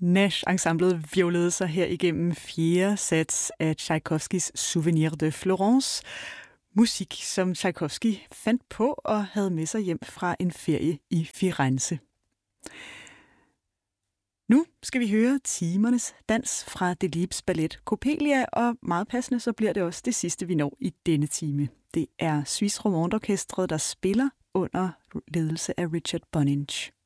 Nash-ensemblet violede sig her igennem 4. sats af Tchaikovskis Souvenir de Florence. Musik, som Tchaikovsky fandt på og havde med sig hjem fra en ferie i Firenze. Nu skal vi høre timernes dans fra Delibes ballet Coppelia, og meget passende så bliver det også det sidste, vi når i denne time. Det er Suisse Romande Orkestret, der spiller under ledelse af Richard Boninch.